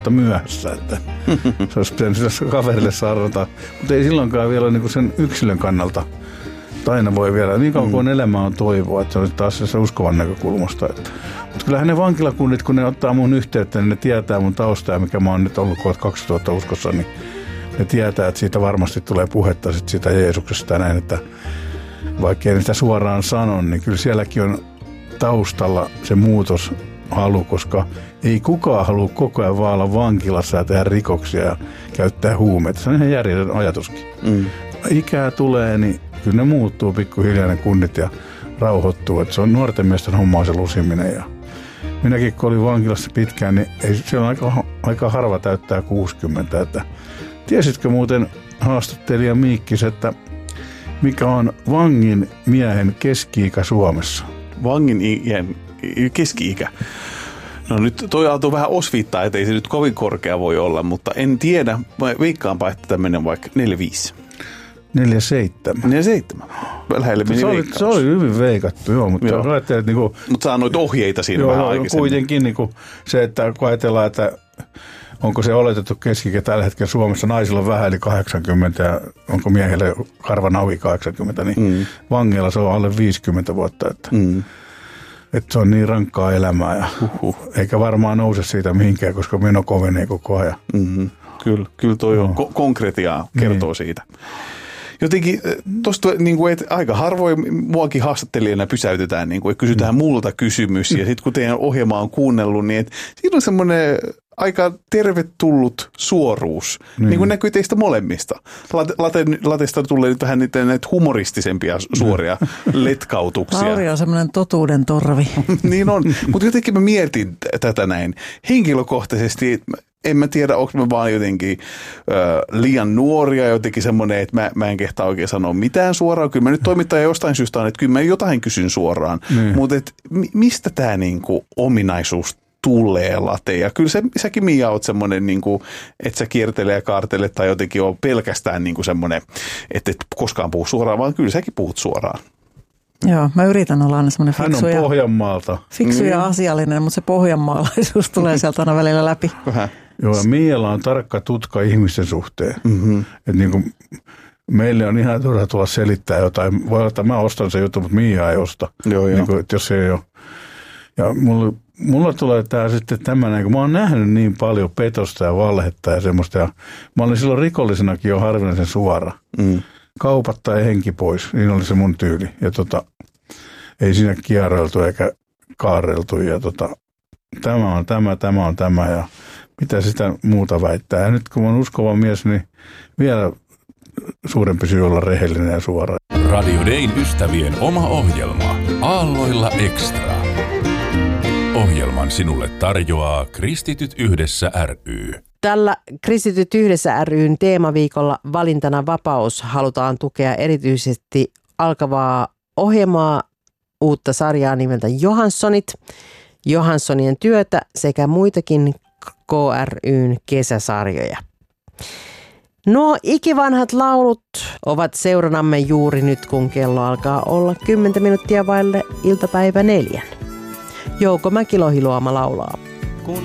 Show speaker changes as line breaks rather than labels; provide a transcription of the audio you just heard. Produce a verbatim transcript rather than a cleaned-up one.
myöhässä, että se olisi pitänyt sille kaverille sarrata, mutta ei silloinkaan vielä niin kuin sen yksilön kannalta. Aina voi vielä, niin kauan kuin elämä on toivoa, että se on taas se uskovan näkökulmasta. Että. Mutta kyllähän ne vankilakunnit, kun ne ottaa mun yhteyttä, niin ne tietää mun taustaa, mikä mä oon nyt ollut kohta kaksituhatta uskossa, niin ne tietää, että siitä varmasti tulee puhetta sit siitä Jeesuksesta näin, että vaikka ei sitä suoraan sano, niin kyllä sielläkin on taustalla se muutoshalu, koska ei kukaan halua koko ajan vaan olla vankilassa ja tehdä rikoksia ja käyttää huumeita. Se on ihan järjetön ajatuskin. Mm. Ikää tulee, niin kyllä ne muuttuu pikkuhiljaa ne kunnit ja rauhoittuu. Että se on nuorten miesten hommaa se lusiminen. Ja minäkin kun olin vankilassa pitkään, niin ei, se on aika, aika harva täyttää kuusikymmentä. Että tiesitkö muuten haastattelija Miikkis, että mikä on vangin miehen keski-ikä Suomessa?
Vangin iän keski-ikä? No nyt toi aalto vähän osviittaa, että ei se nyt kovin korkea voi olla, mutta en tiedä. Veikkaanpa, että tämmöinen vaikka neljäkymmentäviisi.
neljäkymmentäseitsemän.
neljäkymmentäseitsemän. Lähelle meni
se oli, se oli hyvin veikattu, joo. Mutta joo. Ajattelin, että niinku,
Mut saa noita ohjeita siinä
joo,
vähän
joo,
aikaisemmin.
Kuitenkin niinku se, että kun ajatellaan, että onko se oletettu keski-ikä tällä hetkellä Suomessa naisilla on vähän yli kahdeksankymmentä ja onko miehillä karvan auki kahdeksankymmentä, niin mm. vangeilla se on alle viisikymmentä vuotta. Että, mm. että se on niin rankkaa elämää ja uhuh. Eikä varmaan nouse siitä mihinkään, koska meno kovenee koko ajan.
Mm-hmm. Kyllä, kyllä toi no. on ko- konkretiaa kertoo niin. Siitä. Jotenkin tuosta niin kuin, että aika harvoin muakin haastattelijana pysäytetään, niin kuin, että kysytään multa kysymys. Ja sitten kun teidän ohjelma on kuunnellut, niin että siinä on semmoinen aika tervetullut suoruus. Niin, niin kuin näkyy teistä molemmista. Late, late, latesta tulee nyt vähän niitä, näitä humoristisempia suoria letkautuksia.
Lauri on semmoinen totuuden torvi.
Niin on, mutta jotenkin mä mietin tätä näin henkilökohtaisesti. En mä tiedä, onko mä vaan jotenkin ö, liian nuoria, jotenkin semmoinen, että mä, mä en kehtaa oikein sanoa mitään suoraan. Kyllä mä nyt toimittaja jostain syystä on, että kyllä mä jotain kysyn suoraan. Mm. Mutta mistä tämä niinku ominaisuus tulee, Late? Ja kyllä sä, säkin Mia oot semmoinen, niinku, että sä kiertelee ja kaartelee tai jotenkin on pelkästään niinku semmoinen, että et koskaan puhu suoraan, vaan kyllä säkin puhut suoraan.
Joo, mä yritän olla aina semmoinen fiksu
ja, Pohjanmaalta.
Fiksu ja asiallinen, mutta se pohjanmaalaisuus tulee sieltä aina välillä läpi.
Vähän.
Joo, ja Mialla on tarkka tutka ihmisten suhteen. Mm-hmm. Että niin kuin meille on ihan turha tulla selittää jotain. Voi olla, että mä ostan sen jutun, mutta Mia ei osta. Joo, niin kuin, että jos se ei ole. Ja mulla, mulla tulee tää sitten tämmöinen, kun mä oon nähnyt niin paljon petosta ja valhetta ja semmoista. Ja mä olin silloin rikollisenakin jo harvinaisen suora. Mm. Kaupatta ja henki pois, niin oli se mun tyyli. Ja tota, ei siinä kierreltu eikä kaareltu. Ja tota, tämä on tämä, tämä on tämä ja mitä sitä muuta väittää. Ja nyt kun mä oon uskova mies, niin vielä suurempi syy olla rehellinen ja suora.
Radio Dayn ystävien oma ohjelma Aalloilla Extra. Ohjelman sinulle tarjoaa Kristityt yhdessä ry.
Tällä Kristityt yhdessä ry:n teemaviikolla valintana vapaus halutaan tukea erityisesti alkavaa ohjelmaa, uutta sarjaa nimeltä Johanssonit, Johanssonien työtä sekä muitakin K ry:n kesäsarjoja. Nuo ikivanhat laulut ovat seuranamme juuri nyt, kun kello alkaa olla kymmentä minuuttia vaille iltapäivä neljän. Jouko Mäkilohi-Luoma laulaa.